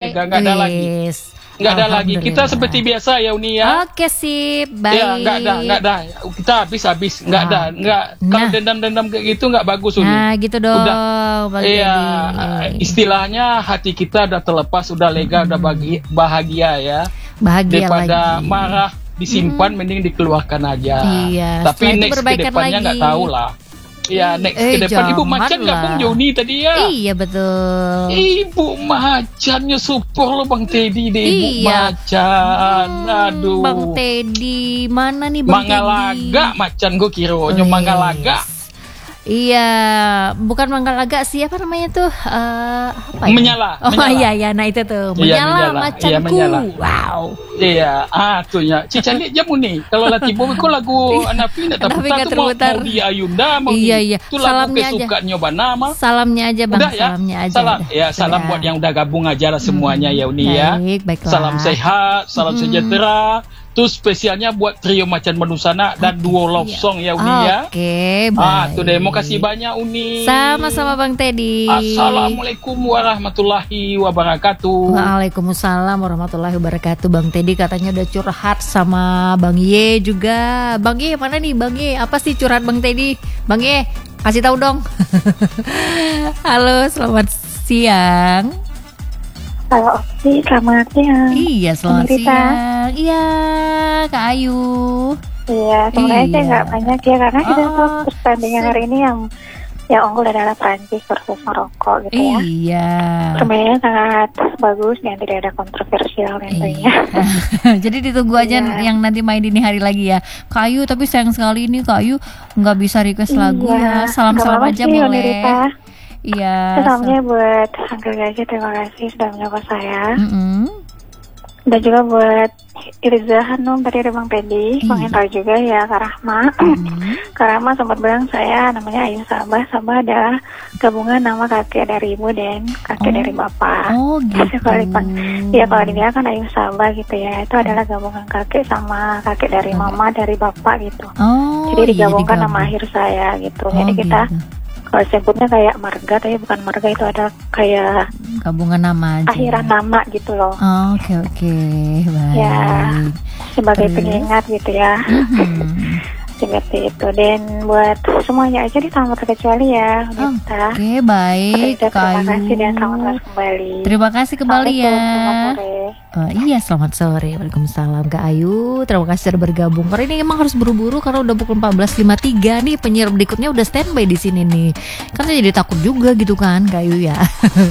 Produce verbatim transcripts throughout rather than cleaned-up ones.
lega, nggak ada lagi. Nggak ada lagi. Kita seperti biasa ya Uni ya. Oke sip, baik. Ya nggak ada, nggak ada. Kita habis habis, nggak ada, nggak. Nah. Kalau dendam-dendam kayak gitu nggak bagus Uni. Nah gitu dong. Udah, Bang iya. Teddy. Istilahnya hati kita udah terlepas, udah lega, udah bagi, bahagia ya. Bahagia Daripada lagi. marah disimpan, mending dikeluarkan aja. Iya, Tapi setelah itu next ke berbaikan depannya lagi. nggak tahu lah. Ya next Eh, ke depan Ibu jangan Macan nggak lah. Bang Joni tadi ya. Iya betul. Ibu Macannya super loh Bang Teddy deh Ibu Iya. Macan. Aduh. Bang Teddy, mana nih Bang Teddy? Mangalaga Macan gue kira Oh, nyo yes. Mangalaga. Iya, bukan Mangalaga sih, apa namanya tuh? Eh, apa ya? Menyala, Oh menyala. iya iya, nah itu tuh. Iya, Menyala, menyala. macanku. Iya, menyala. Wow. Iya, ah tuh ya. Cica lihat jamu nih. Kalau lati bobi kok lagu Anapi nggak Anapi terputar nggak tuh mau, terputar. mau di Ayunda mau Iya, di. iya. Itu lagu Salamnya aja. kesukaan nyoba nama. Salamnya aja Bang, Udah ya. salamnya aja. Salam udah. ya, salam Udah. buat yang udah gabung aja lah semuanya ya Uni ya. Baik, baiklah. Salam sehat, salam sejahtera. Terus spesialnya buat trio Macan Manusana dan duo love song ya Uni ya. Oke, baik. Ah, tuh deh, mau kasih banyak Uni. Sama-sama Bang Teddy. Assalamualaikum warahmatullahi wabarakatuh. Waalaikumsalam warahmatullahi wabarakatuh. Bang Teddy katanya udah curhat sama Bang Ye juga. Bang Ye mana nih Bang Ye? Apa sih curhat Bang Teddy? Bang Ye, kasih tahu dong. Halo, selamat siang. Halo Oki, selamat siang. Iya, selamat Rita. siang. Iya, Kak Ayu. Iya, sebenarnya Iya. saya nggak banyak ya, karena kita Oh, tuh pertandingan hari ini yang yang unggul adalah Prancis versus Maroko gitu ya. Iya. Permainannya sangat bagus dan tidak ada kontroversial tentunya. Jadi ditunggu aja Iya. yang nanti main dini hari lagi ya. Kak Ayu, tapi sayang sekali ini Kak Ayu nggak bisa request lagu ya. Iya, Salam-salam nggak aja apa-apa sih, boleh. Rita. Iya. Salamnya buat Uncle Gaji, terima kasih sudah menyapa saya. Mm-mm. Dan juga buat Irza Hanum, tadi ada Bang Teddy, Iya. Bang Hendra juga ya, Kak Rahma. Mm. Kak Rahma sempat bilang saya namanya Ayu Sabah. Sabah adalah gabungan nama kakek dari ibu dan kakek Oh. dari bapak. Oh gitu. Kalau di- Ya kalau di dia kan Ayu Sabah gitu ya, itu adalah gabungan kakek sama kakek dari mama dari bapak gitu. Oh, Jadi iya, digabungkan digabung. nama akhir saya gitu. Oh, Jadi kita gitu. kalau sebutnya kayak marga, tapi bukan marga, itu ada kayak Gabungan nama aja. akhiran nama gitu loh. Oh, Oke oke, baik. Ya. Sebagai Terus? pengingat gitu ya. Mhm. Seperti itu. Dan buat semuanya aja di tanpa terkecuali ya, Nita. Oke, baik Terima Kak kasih dan selamat Ayu. malam kembali. Terima kasih kembali ya. Assalamualaikum, selamat sore. Oh, iya, selamat sore. Waalaikumsalam Kak Ayu. Terima kasih sudah bergabung. Karena ini emang harus buru-buru karena udah pukul empat belas lima puluh tiga nih, penyiar berikutnya udah standby di sini nih. Kan saya jadi takut juga gitu kan Kak Ayu ya.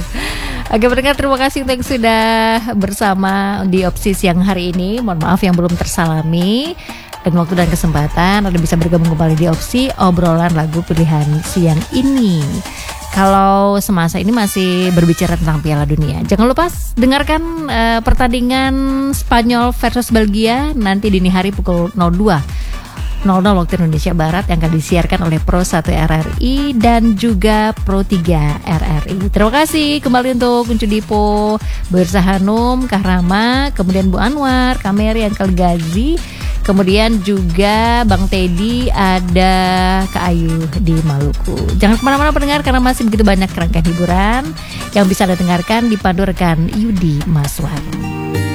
Oke pendengar, terima kasih untuk yang sudah bersama di opsi siang hari ini. Mohon maaf yang belum tersalami. Dan waktu dan kesempatan Anda bisa bergabung kembali di opsi obrolan lagu pilihan siang ini. Kalau semasa ini masih berbicara tentang Piala Dunia, jangan lupa dengarkan eh, pertandingan Spanyol versus Belgia nanti dini hari pukul nol dua nol nol waktu Indonesia Barat yang akan disiarkan oleh Pro satu R R I dan juga Pro tiga R R I. Terima kasih kembali untuk Kuncu Dipo, Bersa Hanum, Kak Rama, kemudian Bu Anwar, Kak Mary, Uncle Gazi, kemudian juga Bang Teddy, ada Kak Ayu di Maluku. Jangan kemana-mana pendengar karena masih begitu banyak rangkaian hiburan yang bisa Anda dengarkan dipandu rekan Yudi Maswan.